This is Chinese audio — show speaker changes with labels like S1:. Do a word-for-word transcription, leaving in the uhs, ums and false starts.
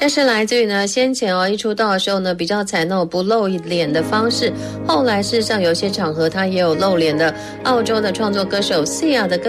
S1: 这是来自于呢先前哦一出道的时候呢比较采那种不露脸的方式，后来事实上有些场合他也有露脸的澳洲的创作歌手 Sia 的歌